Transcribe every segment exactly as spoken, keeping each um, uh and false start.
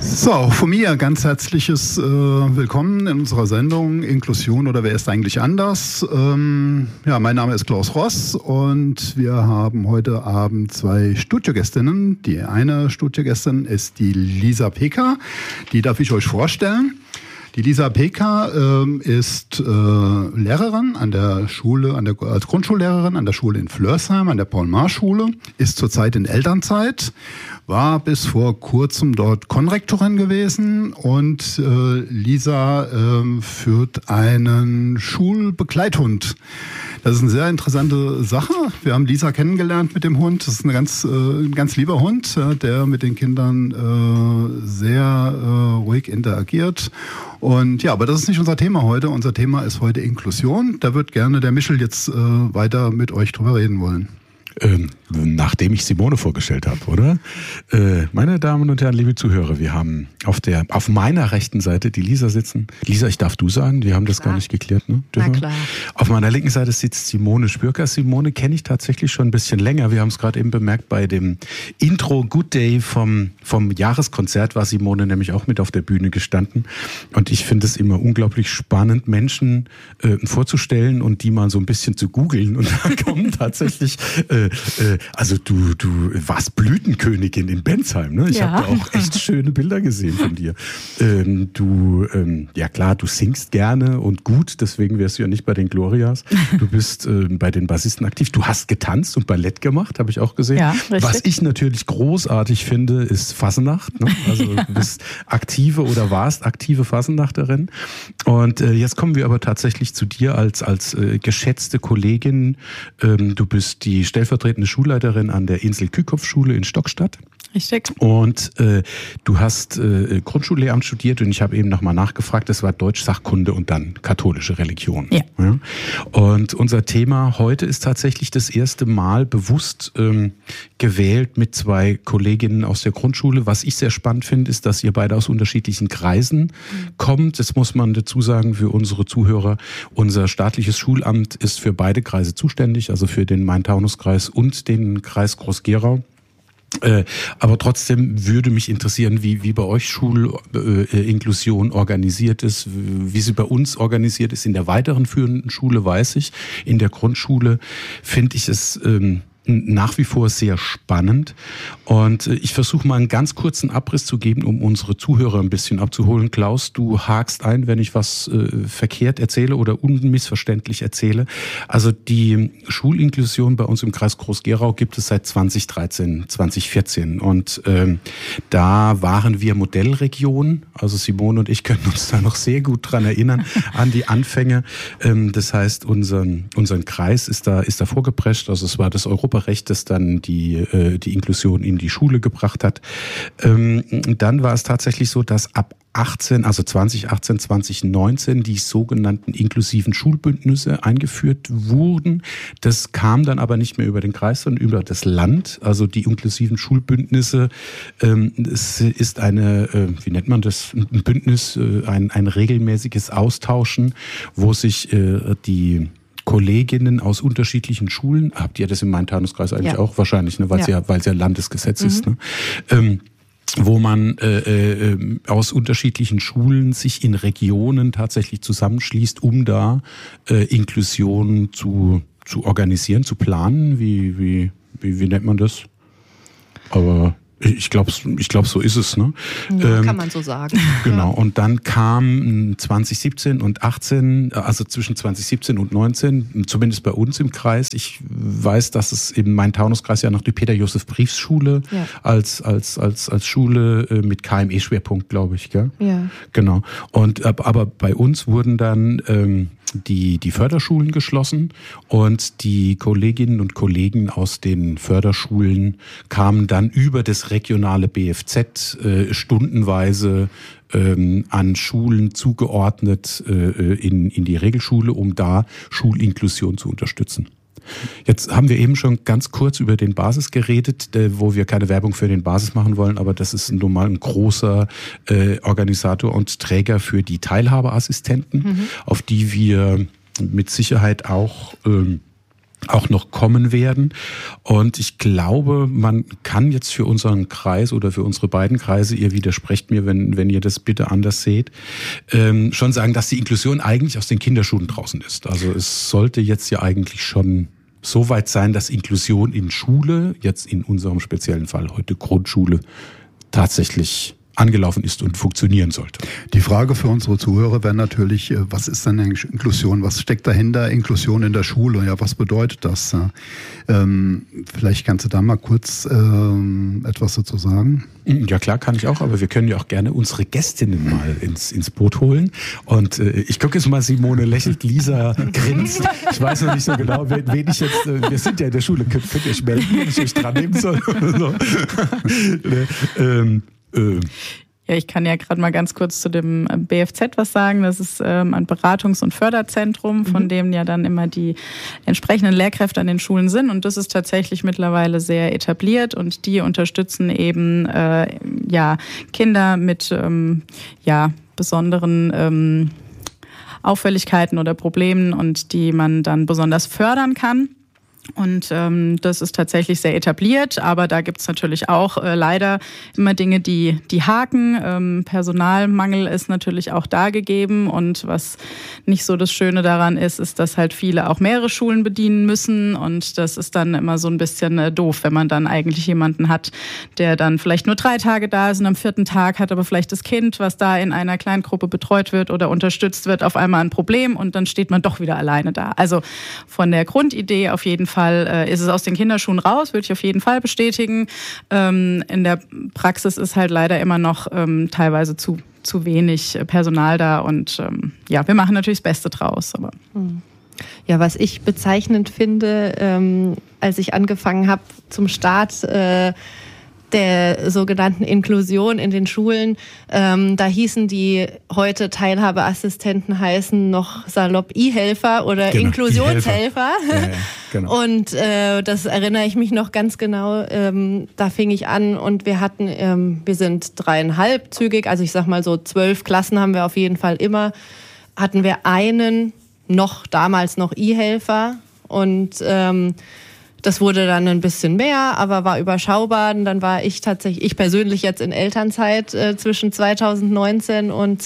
So, von mir ganz herzliches äh, Willkommen in unserer Sendung Inklusion oder wer ist eigentlich anders? Ähm, ja, mein Name ist Klaus Ross und wir haben heute Abend zwei Studiogästinnen. Die eine Studiogästin ist die Lisa Peker, die darf ich euch vorstellen. Die Lisa Peker ähm, ist äh, Lehrerin an der Schule, an der, als Grundschullehrerin an der Schule in Flörsheim, an der Paul-Marsch-Schule, ist zurzeit in Elternzeit, war bis vor kurzem dort Konrektorin gewesen und äh, Lisa äh, führt einen Schulbegleithund. Das ist eine sehr interessante Sache. Wir haben Lisa kennengelernt mit dem Hund. Das ist eine ganz, äh, ein ganz lieber Hund, äh, der mit den Kindern äh, sehr äh, ruhig interagiert. Und ja, aber das ist nicht unser Thema heute. Unser Thema ist heute Inklusion. Da wird gerne der Michel jetzt äh, weiter mit euch drüber reden wollen. Ähm, nachdem ich Simone vorgestellt habe, oder? Äh, meine Damen und Herren, liebe Zuhörer, wir haben auf der auf meiner rechten Seite die Lisa sitzen. Lisa, ich darf du sagen, wir haben das klar. gar nicht geklärt, ne? Na klar. Auf meiner linken Seite sitzt Simone Spürker. Simone kenne ich tatsächlich schon ein bisschen länger. Wir haben es gerade eben bemerkt, bei dem Intro Good Day vom, vom Jahreskonzert war Simone nämlich auch mit auf der Bühne gestanden. Und ich finde es immer unglaublich spannend, Menschen äh, vorzustellen und die mal so ein bisschen zu googeln. Und da kommen tatsächlich äh, äh, also du, du warst Blütenkönigin in Bensheim, ne? Ich ja. habe da auch echt schöne Bilder gesehen von dir. Ähm, du, ähm, ja klar, du singst gerne und gut, deswegen wärst du ja nicht bei den Glorias. Du bist äh, bei den Bassisten aktiv. Du hast getanzt und Ballett gemacht, habe ich auch gesehen. Ja, was ich natürlich großartig finde, ist Fassenacht. Ne? Also ja. du bist aktive oder warst aktive Fassenachterin. Und äh, jetzt kommen wir aber tatsächlich zu dir als, als äh, geschätzte Kollegin. Ähm, du bist die stellvertretende Schulleiterin an der Insel-Kühkopf-Schule in Stockstadt. Richtig. Und äh, du hast äh, Grundschullehramt studiert und ich habe eben nochmal nachgefragt, das war Deutsch, Sachkunde und dann katholische Religion. Ja. ja. Und unser Thema heute ist tatsächlich das erste Mal bewusst ähm, gewählt mit zwei Kolleginnen aus der Grundschule. Was ich sehr spannend finde, ist, dass ihr beide aus unterschiedlichen Kreisen mhm. kommt. Das muss man dazu sagen für unsere Zuhörer. Unser staatliches Schulamt ist für beide Kreise zuständig, also für den Main-Taunus-Kreis und den Kreis Groß-Gerau. Äh, aber trotzdem würde mich interessieren, wie, wie bei euch Schulinklusion äh, organisiert ist, wie sie bei uns organisiert ist. In der weiteren führenden Schule weiß ich, in der Grundschule finde ich es ähm, nach wie vor sehr spannend. Und ich versuche mal einen ganz kurzen Abriss zu geben, um unsere Zuhörer ein bisschen abzuholen. Klaus, du hakst ein, wenn ich was äh, verkehrt erzähle oder unmissverständlich erzähle. Also die Schulinklusion bei uns im Kreis Groß-Gerau gibt es seit zwanzig dreizehn, zwanzig vierzehn. Und ähm, da waren wir Modellregion. Also Simone und ich können uns da noch sehr gut dran erinnern, an die Anfänge. Ähm, das heißt, unseren, unseren Kreis ist da, ist da vorgeprescht. Also es war das Europa Recht, das dann die, äh, die Inklusion in die Schule gebracht hat. Ähm, dann war es tatsächlich so, dass ab achtzehn, also zwanzig achtzehn, zwanzig neunzehn die sogenannten inklusiven Schulbündnisse eingeführt wurden. Das kam dann aber nicht mehr über den Kreis, sondern über das Land. Also die inklusiven Schulbündnisse, ähm, es ist eine, äh, wie nennt man das, ein Bündnis, äh, ein, ein regelmäßiges Austauschen, wo sich äh, die Kolleginnen aus unterschiedlichen Schulen, habt ihr das im Main-Taunus-Kreis eigentlich ja. auch wahrscheinlich, ne, weil es ja. ja, weil es ja Landesgesetz mhm. ist, ne? Ähm, wo man äh, äh, aus unterschiedlichen Schulen sich in Regionen tatsächlich zusammenschließt, um da äh, Inklusion zu zu organisieren, zu planen. Wie wie wie, wie nennt man das? Aber Ich glaube, ich glaub, so ist es, ne? Ja, ähm, kann man so sagen. Genau. Ja. Und dann kam zwanzig siebzehn und achtzehn, also zwischen zwanzig siebzehn und neunzehn, zumindest bei uns im Kreis. Ich weiß, dass es im Main-Taunus-Kreis ja noch die Peter-Josef-Briefs-Schule ja. als als als als Schule mit K M E-Schwerpunkt, glaube ich, gell? Ja. Genau. Und aber bei uns wurden dann ähm, die die Förderschulen geschlossen und die Kolleginnen und Kollegen aus den Förderschulen kamen dann über das regionale B F Z äh, stundenweise ähm, an Schulen zugeordnet äh, in in die Regelschule, um da Schulinklusion zu unterstützen. Jetzt haben wir eben schon ganz kurz über den Basis geredet, wo wir keine Werbung für den Basis machen wollen, aber das ist nun mal ein großer äh, Organisator und Träger für die Teilhabeassistenten, mhm. auf die wir mit Sicherheit auch ähm, auch noch kommen werden. Und ich glaube, man kann jetzt für unseren Kreis oder für unsere beiden Kreise, ihr widersprecht mir, wenn, wenn ihr das bitte anders seht, ähm, schon sagen, dass die Inklusion eigentlich aus den Kinderschuhen draußen ist. Also es sollte jetzt ja eigentlich schon so weit sein, dass Inklusion in Schule, jetzt in unserem speziellen Fall heute Grundschule, tatsächlich angelaufen ist und funktionieren sollte. Die Frage für unsere Zuhörer wäre natürlich, was ist denn eigentlich Inklusion? Was steckt dahinter? Inklusion in der Schule? Ja, was bedeutet das? Ähm, vielleicht kannst du da mal kurz ähm, etwas dazu sagen. Ja klar, kann ich auch, aber wir können ja auch gerne unsere Gästinnen mal ins, ins Boot holen. Und äh, ich gucke jetzt mal, Simone lächelt, Lisa grinst. Ich weiß noch nicht so genau, wen, wen ich jetzt, äh, wir sind ja in der Schule, könnt, könnt ihr euch melden, wenn ich euch dran nehmen soll. so. ähm, äh, Ja, ich kann ja gerade mal ganz kurz zu dem B F Z was sagen. Das ist ähm, ein Beratungs- und Förderzentrum, von mhm. dem ja dann immer die entsprechenden Lehrkräfte an den Schulen sind. Und das ist tatsächlich mittlerweile sehr etabliert. Und die unterstützen eben äh, ja Kinder mit ähm, ja besonderen ähm, Auffälligkeiten oder Problemen und die man dann besonders fördern kann. Und ähm, das ist tatsächlich sehr etabliert, aber da gibt's natürlich auch äh, leider immer Dinge, die die haken. Ähm, Personalmangel ist natürlich auch da gegeben und was nicht so das Schöne daran ist, ist, dass halt viele auch mehrere Schulen bedienen müssen und das ist dann immer so ein bisschen äh, doof, wenn man dann eigentlich jemanden hat, der dann vielleicht nur drei Tage da ist und am vierten Tag hat aber vielleicht das Kind, was da in einer Kleingruppe betreut wird oder unterstützt wird, auf einmal ein Problem und dann steht man doch wieder alleine da. Also von der Grundidee auf jeden Fall Fall ist es aus den Kinderschuhen raus, würde ich auf jeden Fall bestätigen. Ähm, in der Praxis ist halt leider immer noch ähm, teilweise zu, zu wenig Personal da und ähm, ja, wir machen natürlich das Beste draus. Aber ja, was ich bezeichnend finde, ähm, als ich angefangen habe zum Start äh, der sogenannten Inklusion in den Schulen. Ähm, da hießen die heute Teilhabeassistenten heißen noch salopp I-Helfer oder genau, Inklusionshelfer. Ja, ja, genau. Und äh, das erinnere ich mich noch ganz genau. Ähm, da fing ich an und wir hatten, ähm, wir sind dreieinhalbzügig, also ich sag mal so zwölf Klassen haben wir auf jeden Fall immer, hatten wir einen noch, damals noch I-Helfer und ähm, das wurde dann ein bisschen mehr, aber war überschaubar. Und dann war ich tatsächlich, ich persönlich jetzt in Elternzeit äh, zwischen zweitausendneunzehn und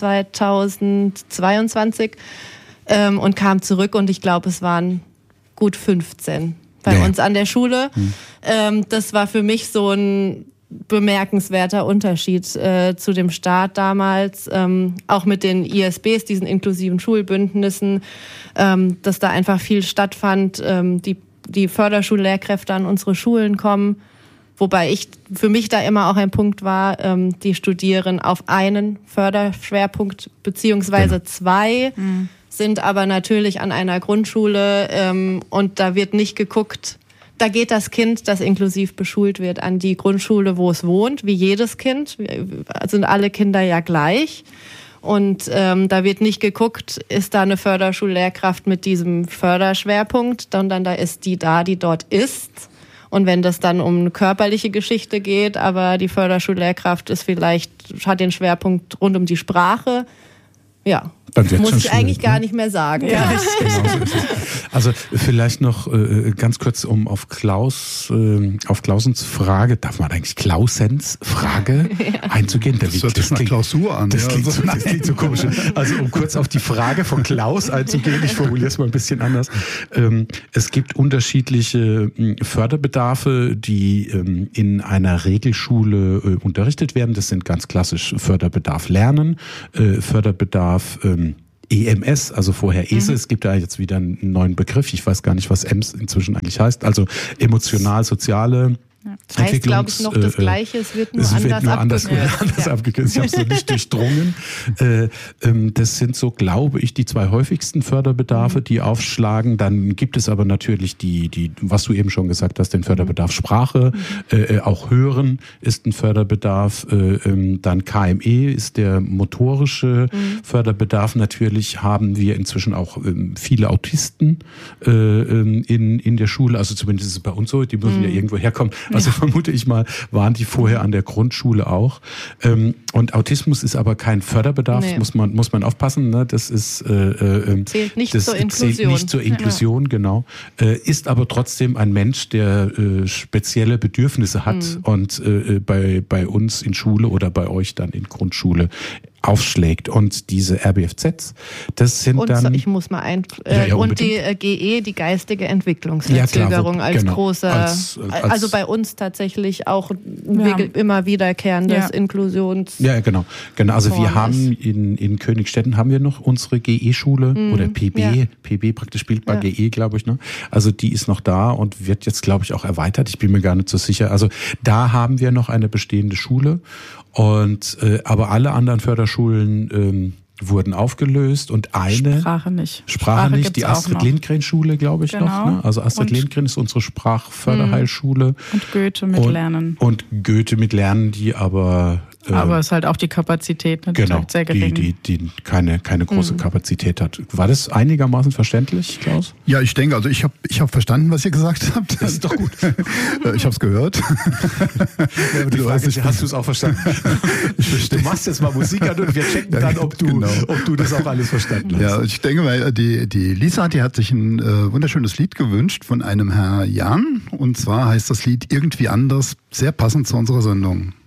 zweitausendzweiundzwanzig ähm, und kam zurück und ich glaube, es waren gut fünfzehn bei ja. uns an der Schule. Hm. Ähm, das war für mich so ein bemerkenswerter Unterschied äh, zu dem Start damals, ähm, auch mit den I S Bs, diesen inklusiven Schulbündnissen, ähm, dass da einfach viel stattfand, ähm, die die Förderschullehrkräfte an unsere Schulen kommen, wobei ich für mich da immer auch ein Punkt war, ähm, die studieren auf einen Förderschwerpunkt beziehungsweise genau. zwei, mhm. sind aber natürlich an einer Grundschule ähm, und da wird nicht geguckt, da geht das Kind, das inklusiv beschult wird, an die Grundschule, wo es wohnt, wie jedes Kind, sind alle Kinder ja gleich. Und ähm, da wird nicht geguckt, ist da eine Förderschullehrkraft mit diesem Förderschwerpunkt, sondern da ist die da, die dort ist. Und wenn das dann um eine körperliche Geschichte geht, aber die Förderschullehrkraft ist vielleicht, hat den Schwerpunkt rund um die Sprache, ja, muss ich eigentlich gar nicht mehr sagen. Ja. Genau so ist es. Also vielleicht noch äh, ganz kurz, um auf Klaus, äh, auf Klausens Frage, darf man eigentlich Klausens Frage ja. einzugehen? Das hört sich nach Klausur an. Das, ja, klingt, also, so, das klingt so komisch. Also um kurz auf die Frage von Klaus einzugehen, ich formuliere es mal ein bisschen anders. Ähm, es gibt unterschiedliche Förderbedarfe, die ähm, in einer Regelschule äh, unterrichtet werden. Das sind ganz klassisch Förderbedarf Lernen, äh, Förderbedarf ähm, E M S, also vorher E S E, mhm. es gibt da jetzt wieder einen neuen Begriff, ich weiß gar nicht, was E M S inzwischen eigentlich heißt, also emotional-soziale Ja. Das heißt, glaube ich, noch das Gleiche, es wird nur es anders, wird nur anders, abgekürzt. anders ja. abgekürzt. Ich habe es noch nicht durchdrungen. Äh, ähm, das sind so, glaube ich, die zwei häufigsten Förderbedarfe, die aufschlagen. Dann gibt es aber natürlich die, die, was du eben schon gesagt hast, den Förderbedarf Sprache, mhm. äh, auch Hören ist ein Förderbedarf. Äh, ähm, dann K M E ist der motorische mhm. Förderbedarf. Natürlich haben wir inzwischen auch ähm, viele Autisten äh, ähm, in, in der Schule, also zumindest ist es bei uns so, die müssen mhm. ja irgendwo herkommen. Also vermute ich mal, waren die vorher an der Grundschule auch. Und Autismus ist aber kein Förderbedarf, nee. muss man muss man aufpassen. Ne? Das ist äh, äh, zählt nicht das zur Inklusion. Zählt nicht zur Inklusion, ja. genau. Äh, ist aber trotzdem ein Mensch, der äh, spezielle Bedürfnisse hat mhm. und äh, bei bei uns in Schule oder bei euch dann in Grundschule aufschlägt. Und diese R B F Zs, das sind und dann... ich muss mal ein... Äh, ja, ja, und die äh, G E, die geistige Entwicklungsverzögerung ja, als genau. großer... Als, als, also bei uns tatsächlich auch ja. immer wiederkehrendes ja. Inklusions... Ja, genau. genau. Also wir haben in, in Königstetten haben wir noch unsere G E-Schule mhm. oder P B, ja. P B praktisch spielbar, ja. G E, glaube ich. Ne? Also die ist noch da und wird jetzt, glaube ich, auch erweitert. Ich bin mir gar nicht so sicher. Also da haben wir noch eine bestehende Schule. Und äh, aber alle anderen Förderschulen ähm, wurden aufgelöst und eine Sprache nicht. Sprache, Sprache nicht, die Astrid-Lindgren-Schule, glaube ich, genau. noch. Ne? Also Astrid-Lindgren ist unsere Sprachförderheilschule. Und Goethe mit und, Lernen. Und Goethe mit Lernen, die aber... Äh, aber es ist halt auch die Kapazität, ne? Die genau, ist halt sehr gering. Die, die, die keine, keine große mhm. Kapazität hat. War das einigermaßen verständlich, Klaus? Ja, ich denke, also ich habe ich hab verstanden, was ihr gesagt habt. Das ist doch gut. Ich habe es gehört. Ja, aber die du Frage weißt, ist, hast du es auch verstanden? Ich verstehe. Du machst jetzt mal Musik an und wir checken dann, ob du, genau. ob du das auch alles verstanden hast. Ja, ich denke mal, die, die Lisa, die hat sich ein äh, wunderschönes Lied gewünscht von einem Herr Jan. Und zwar heißt das Lied Irgendwie anders, sehr passend zu unserer Sendung.